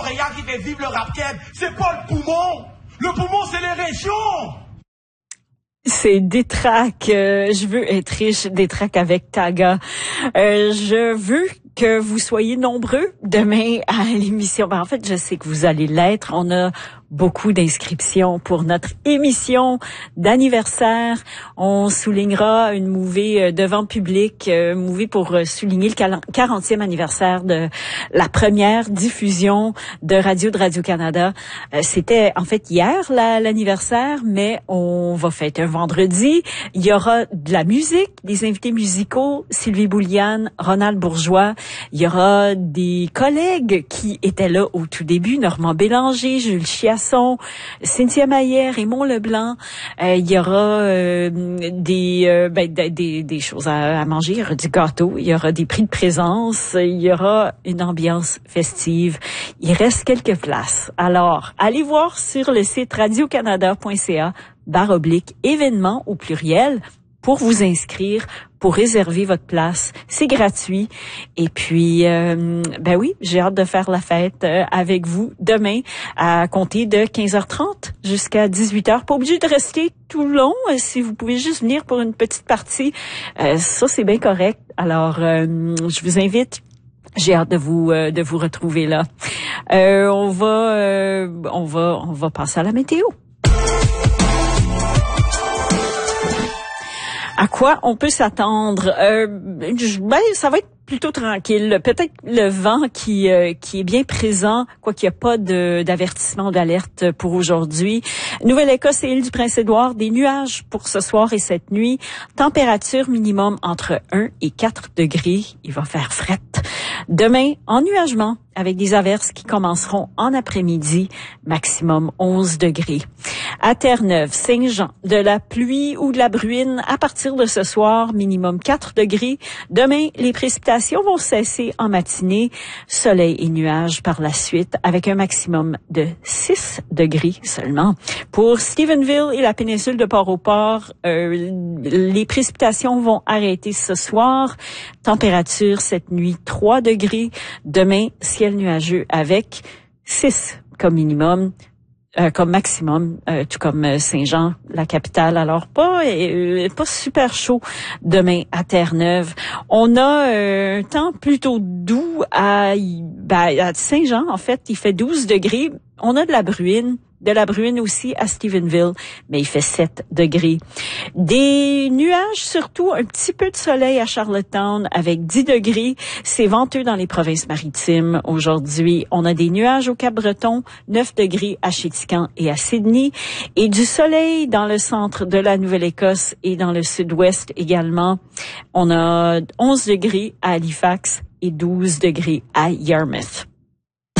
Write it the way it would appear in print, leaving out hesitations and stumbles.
Montréal qui fait vivre le rap-keb. C'est pas le poumon. Le poumon, c'est les régions. C'est Détraque. Je veux être riche. Détraque avec Taga. Je veux que vous soyez nombreux demain à l'émission. En fait, je sais que vous allez l'être. On a beaucoup d'inscriptions pour notre émission d'anniversaire. On soulignera une mouvée devant public, mouvée pour souligner le 40e anniversaire de la première diffusion de Radio-Canada. C'était en fait hier l'anniversaire, mais on va fêter un vendredi. Il y aura de la musique, des invités musicaux, Sylvie Bouliane, Ronald Bourgeois. Il y aura des collègues qui étaient là au tout début, Normand Bélanger, Jules Chiasson, Cynthia Maillet, Raymond Leblanc. Il y aura des choses à manger. Il y aura du gâteau, il y aura des prix de présence, il y aura une ambiance festive. Il reste quelques places. Alors, allez voir sur le site radiocanada.ca/événements au pluriel pour vous inscrire, pour réserver votre place. C'est gratuit. Et puis, oui, j'ai hâte de faire la fête avec vous demain à compter de 15h30 jusqu'à 18h. Pas obligé de rester tout le long. Si vous pouvez juste venir pour une petite partie, ça, c'est bien correct. Alors, je vous invite. J'ai hâte de vous retrouver là. On va passer à la météo. À quoi on peut s'attendre? Ça va être plutôt tranquille. Peut-être le vent qui est bien présent, quoi qu'il n'y a pas d'avertissement ou d'alerte pour aujourd'hui. Nouvelle-Écosse et Île-du-Prince-Édouard, des nuages pour ce soir et cette nuit. Température minimum entre 1 et 4 degrés. Il va faire fret. Demain, ennuagement avec des averses qui commenceront en après-midi, maximum 11 degrés. À Terre-Neuve, Saint-Jean, de la pluie ou de la bruine à partir de ce soir, minimum 4 degrés. Demain, les précipitations vont cesser en matinée, soleil et nuages par la suite, avec un maximum de 6 degrés seulement. Pour Stephenville et la péninsule de Port-au-Port, les précipitations vont arrêter ce soir. Température cette nuit 3 degrés. Demain, ciel nuageux avec 6 comme minimum. Comme maximum, tout comme Saint-Jean, la capitale. Alors, pas super chaud demain à Terre-Neuve. On a un temps plutôt doux à Saint-Jean. En fait, il fait 12 degrés. On a de la bruine aussi à Stephenville, mais il fait 7 degrés. Des nuages, surtout un petit peu de soleil à Charlottetown avec 10 degrés. C'est venteux dans les provinces maritimes aujourd'hui. On a des nuages au Cap-Breton, 9 degrés à Chéticamp et à Sydney, et du soleil dans le centre de la Nouvelle-Écosse et dans le sud-ouest également. On a 11 degrés à Halifax et 12 degrés à Yarmouth.